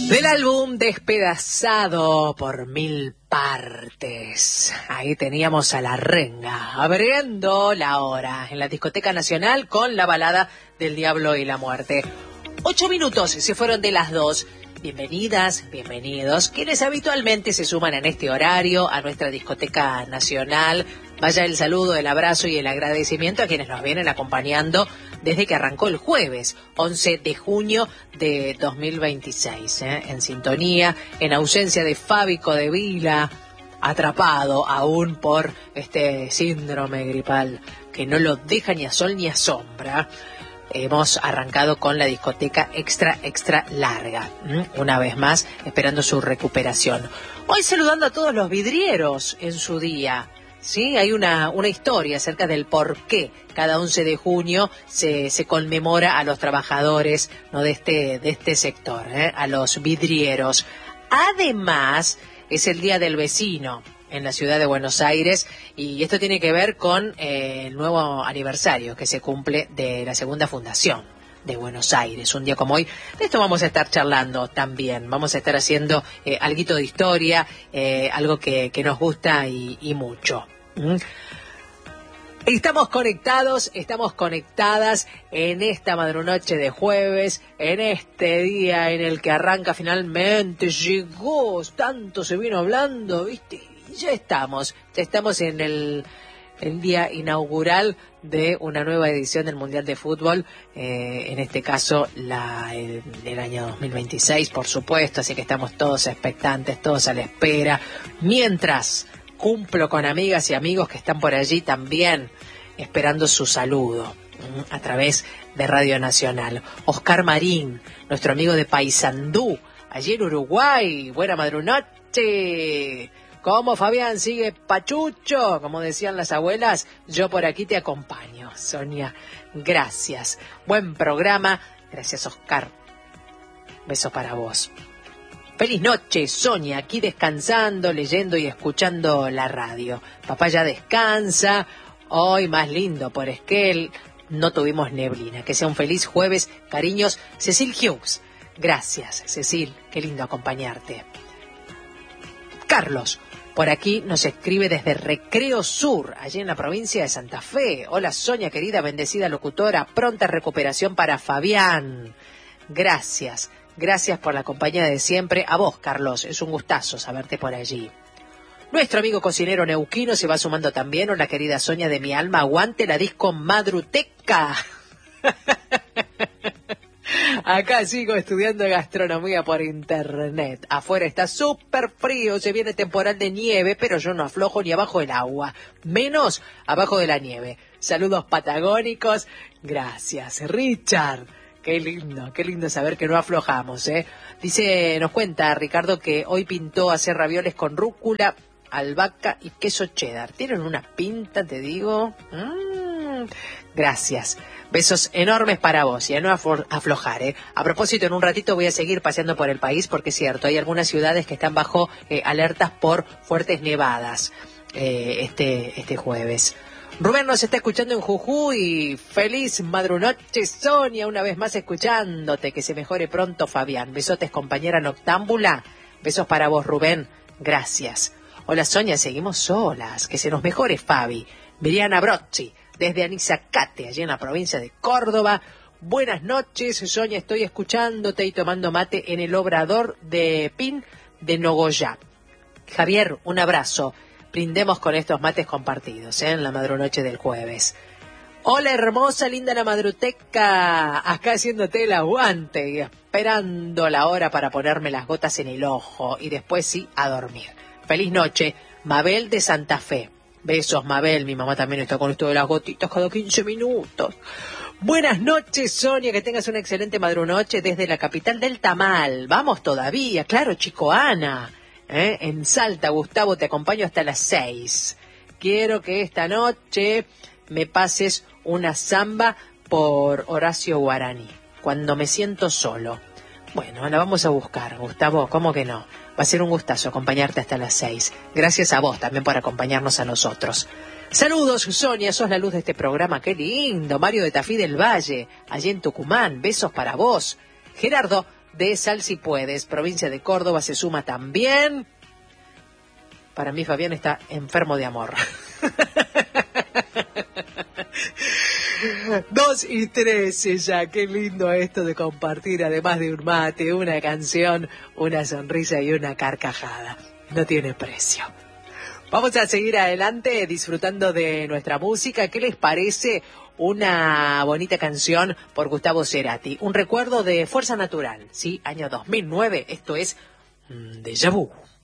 Del álbum Despedazado por Mil Partes. Ahí teníamos a La Renga abriendo la hora en la Discoteca Nacional con la balada del Diablo y la Muerte. 8 minutos se fueron de las 2. Bienvenidas, bienvenidos, quienes habitualmente se suman en este horario a nuestra Discoteca Nacional. Vaya el saludo, el abrazo y el agradecimiento a quienes nos vienen acompañando desde que arrancó el jueves, 11 de junio de 2026. En sintonía, en ausencia de Fábico de Vila, atrapado aún por este síndrome gripal que no lo deja ni a sol ni a sombra. Hemos arrancado con la discoteca extra larga, una vez más esperando su recuperación. Hoy saludando a todos los vidrieros en su día. Sí, hay una historia acerca del por qué cada 11 de junio se conmemora a los trabajadores, ¿no?, de este sector, a los vidrieros. Además, es el Día del Vecino en la ciudad de Buenos Aires, y esto tiene que ver con el nuevo aniversario que se cumple de la segunda fundación de Buenos Aires. Un día como hoy, de esto vamos a estar charlando también, vamos a estar haciendo alguito de historia, algo que nos gusta y mucho. Estamos conectados, estamos conectadas en esta madrunoche de jueves, en este día en el que arranca finalmente, llegó, tanto se vino hablando, ¿viste? Ya estamos en el día inaugural de una nueva edición del Mundial de Fútbol, en este caso del año 2026, por supuesto, así que estamos todos expectantes, todos a la espera, mientras cumplo con amigas y amigos que están por allí también esperando su saludo a través de Radio Nacional. Oscar Marín, nuestro amigo de Paysandú, allí en Uruguay, buena madrunoche. ¿Cómo, Fabián? ¿Sigue pachucho? Como decían las abuelas, yo por aquí te acompaño. Sonia, gracias. Buen programa. Gracias, Oscar. Beso para vos. Feliz noche, Sonia, aquí descansando, leyendo y escuchando la radio. Papá ya descansa. Hoy más lindo por Esquel. No tuvimos neblina. Que sea un feliz jueves. Cariños, Cecil Hughes. Gracias, Cecil. Qué lindo acompañarte. Carlos, por aquí nos escribe desde Recreo Sur, allí en la provincia de Santa Fe. Hola, Sonia, querida, bendecida locutora. Pronta recuperación para Fabián. Gracias. Gracias por la compañía de siempre. A vos, Carlos, es un gustazo saberte por allí. Nuestro amigo cocinero neuquino se va sumando también. Hola, querida Sonia de mi alma, aguante la disco Madruteca. Acá sigo estudiando gastronomía por internet. Afuera está súper frío, se viene temporal de nieve, pero yo no aflojo ni abajo del agua, menos abajo de la nieve. Saludos patagónicos. Gracias, Richard. Qué lindo saber que no aflojamos, ¿eh? Nos cuenta Ricardo que hoy pintó hacer ravioles con rúcula, albahaca y queso cheddar. Tienen una pinta, te digo. Gracias. Besos enormes para vos y a no aflojar, ¿eh? A propósito, en un ratito voy a seguir paseando por el país porque es cierto, hay algunas ciudades que están bajo alertas por fuertes nevadas este jueves. Rubén nos está escuchando en Jujuy. Feliz madrunoche, Sonia, una vez más escuchándote. Que se mejore pronto, Fabián. Besotes, compañera noctámbula. Besos para vos, Rubén. Gracias. Hola, Sonia, seguimos solas. Que se nos mejore, Fabi. Miriana Brocci, desde Anizacate, allí en la provincia de Córdoba. Buenas noches, Sonia, estoy escuchándote y tomando mate en el Obrador de Pin de Nogoyá. Javier, un abrazo. Brindemos con estos mates compartidos, en la madrunoche del jueves. Hola, hermosa, linda la madruteca. Acá haciéndote el aguante y esperando la hora para ponerme las gotas en el ojo y después sí a dormir. Feliz noche, Mabel de Santa Fe. Besos, Mabel, mi mamá también está con esto de las gotitas cada 15 minutos. Buenas noches, Sonia, que tengas una excelente madrunoche desde la capital del tamal. Vamos todavía, claro, chico, Ana. En Salta, Gustavo, te acompaño hasta las 6. Quiero que esta noche me pases una samba por Horacio Guaraní, cuando me siento solo. Bueno, la vamos a buscar, Gustavo, ¿cómo que no? Va a ser un gustazo acompañarte hasta las 6. Gracias a vos también por acompañarnos a nosotros. Saludos, Sonia, sos la luz de este programa, qué lindo. Mario de Tafí del Valle, allí en Tucumán, besos para vos. Gerardo, de Sal Si Puedes, provincia de Córdoba, se suma también. Para mí Fabián está enfermo de amor. 2:13 ya, qué lindo esto de compartir, además de un mate, una canción, una sonrisa y una carcajada. No tiene precio. Vamos a seguir adelante disfrutando de nuestra música. ¿Qué les parece una bonita canción por Gustavo Cerati? Un recuerdo de Fuerza Natural, ¿sí? Año 2009, esto es Déjà Vu.